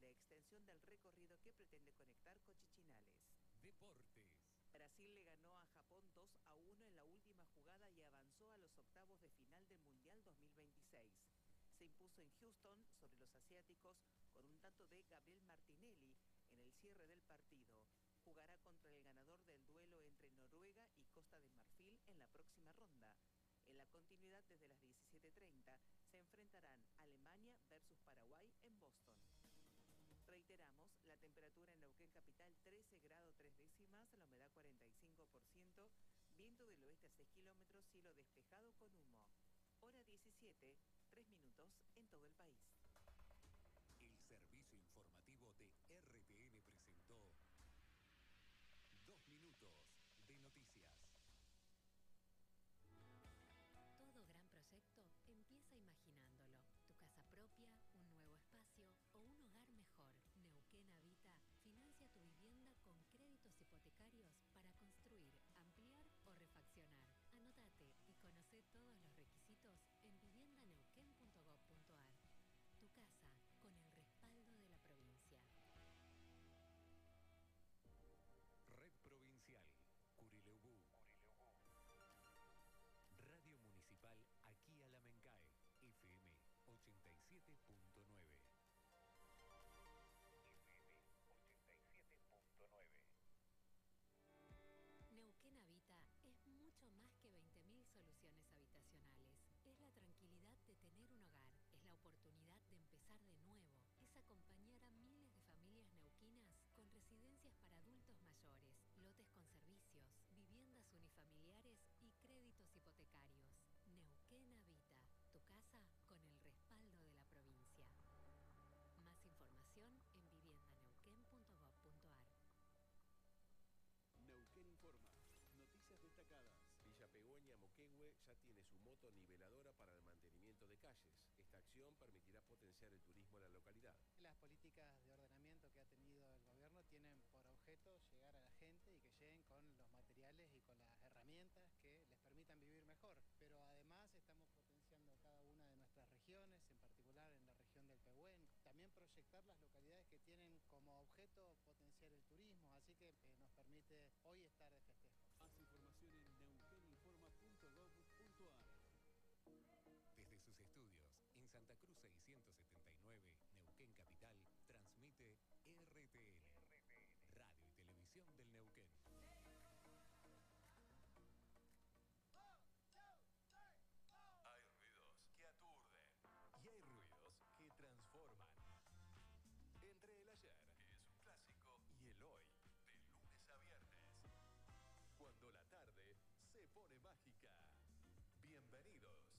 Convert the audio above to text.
la extensión del recorrido que pretende conectar Cochichinales. Deportes. Brasil le ganó a Japón 2-1 en la última jugada y avanzó a los octavos de final del Mundial 2026. Se impuso en Houston sobre los asiáticos con un tanto de Gabriel Martinelli en el cierre del partido. Jugará contra el ganador del duelo entre Noruega y Costa de Marfil en la próxima ronda. En la continuidad, desde las 17:30, se enfrentarán Alemania versus Paraguay en Boston. Reiteramos, la temperatura en Neuquén capital 13 grados 3 décimas, la humedad 45%, viento del oeste a 6 kilómetros, cielo despejado con humo. Hora 17, 3 minutos en todo el país. El servicio informativo de RTN presentó 2 minutos de noticias. Todo gran proyecto empieza imaginándolo. Tu casa propia, un nuevo espacio o un hogar mejor. Neuquén Habita financia tu vivienda con créditos hipotecarios para construir, ampliar o refaccionar. Anótate y conoce todos los requisitos en viviendaneuquén.gov.ar. Tu casa con el respaldo de la provincia. Red Provincial, Curileubú. Radio Municipal Aquí Alamencae, FM 87.9. FM 87.9. Neuquén Habita es mucho más que 20.000 soluciones habitacionales. Es la tranquilidad de tener un hogar, es la oportunidad de empezar de nuevo, es acompañar a miles de familias neuquinas con residencias para adultos mayores, lotes con servicios, viviendas unifamiliares y créditos hipotecarios. Neuquén Habita, tu casa con el respaldo de la provincia. Más información en viviendaneuquén.gov.ar. Neuquén Informa. Noticias destacadas. Villa Pegoña Moquehue ya tiene su moto niveladora para el mantenimiento de calles. Esta acción permitirá potenciar el turismo en la localidad. Las políticas de ordenamiento que ha tenido el gobierno tienen por objeto llegar a la gente y que lleguen con los materiales y con las herramientas que les permitan vivir mejor. Pero además estamos potenciando cada una de nuestras regiones, en particular en la región del Pehuen. También proyectar las localidades que tienen como objeto potenciar el turismo, así que nos permite hoy estar de festejo. Más información en neuqueninforma.gov.ar. Desde sus estudios en Santa Cruz 679, Neuquén Capital, transmite RTN, Radio y Televisión del Neuquén. Hay ruidos que aturden y hay ruidos que transforman. Entre el ayer, que es un clásico, y el hoy, de lunes a viernes. Cuando la tarde se pone mágica. Bienvenidos